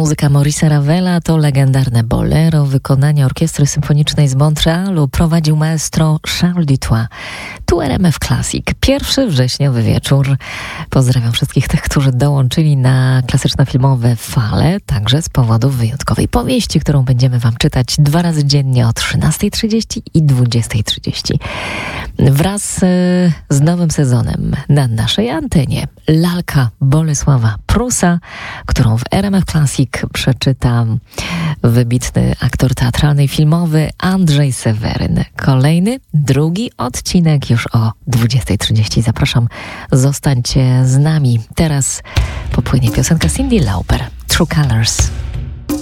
Muzyka Maurice'a Ravela to legendarne bolero. Wykonanie Orkiestry Symfonicznej z Montrealu prowadził maestro Charles Dutoit. Tu RMF Classic. 1 wrześniowy wieczór. Pozdrawiam wszystkich tych, którzy dołączyli na klasyczno-filmowe fale, także z powodu wyjątkowej powieści, którą będziemy wam czytać 2 razy dziennie o 13:30 i 20:30. Wraz z nowym sezonem na naszej antenie lalka Bolesława Prusa, którą w RMF Classic przeczyta wybitny aktor teatralny i filmowy Andrzej Seweryn. Kolejny, drugi odcinek już o 20:30. Zapraszam, zostańcie z nami. Teraz popłynie piosenka Cyndi Lauper, True Colors.